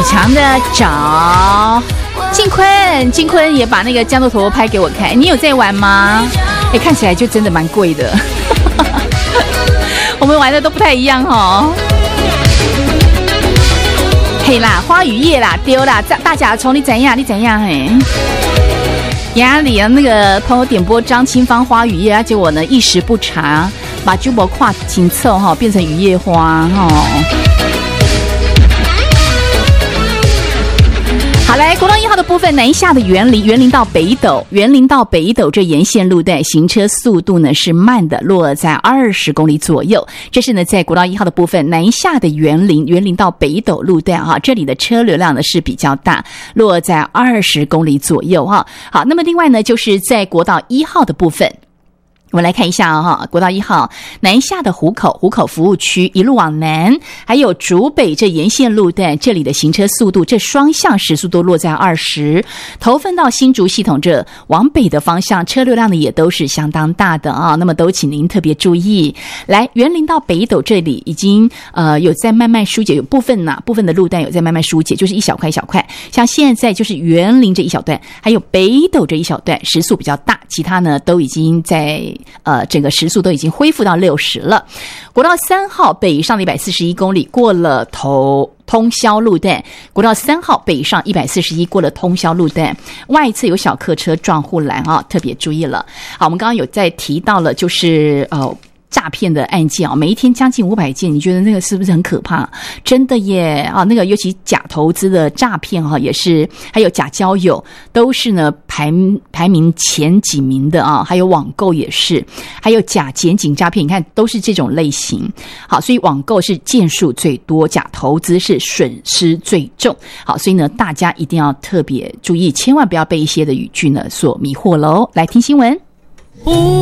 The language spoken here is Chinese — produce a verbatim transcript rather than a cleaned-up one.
常的找。靖坤，靖坤也把那个降落头拍给我看，你有在玩吗？哎，看起来就真的蛮贵的，我们玩的都不太一样哦。嘿啦，花雨夜啦，丢啦，大甲虫你怎样？你怎样？嘿，压力啊！那个朋友点播张清芳花雨夜，结果呢一时不察，把珠宝跨紧凑哈，变成雨夜花哈。好，来国道一号的部分，南下的园林，园林到北斗，园林到北斗这沿线路段行车速度呢是慢的，落在二十公里左右。这是呢在国道一号的部分，南下的园林，园林到北斗路段哈，这里的车流量呢是比较大，落在二十公里左右哈。好，那么另外呢就是在国道一号的部分。我们来看一下啊、哦，国道一号南下的湖口湖口服务区一路往南，还有竹北这沿线路段，这里的行车速度这双向时速都落在二十。头份到新竹系统这往北的方向，车流量呢也都是相当大的啊、哦，那么都请您特别注意。来，园林到北斗这里已经呃有在慢慢疏解，有部分呢、啊、部分的路段有在慢慢疏解，就是一小块一小块。像现在就是园林这一小段，还有北斗这一小段时速比较大，其他呢都已经在。呃，整个时速都已经恢复到六十了。国道三号北上的一百四十一公里，过了头通霄路段。国道三号北上一百四十一，过了通霄路段，外侧有小客车撞护栏啊，特别注意了。好，我们刚刚有在提到了，就是呃。诈骗的案件啊，每一天将近五百件，你觉得那个是不是很可怕？真的耶啊！那个尤其假投资的诈骗哈，也是，还有假交友，都是呢排排名前几名的啊。还有网购也是，还有假检警诈骗，你看都是这种类型。好，所以网购是件数最多，假投资是损失最重。好，所以呢，大家一定要特别注意，千万不要被一些的语句呢所迷惑喽。来听新闻。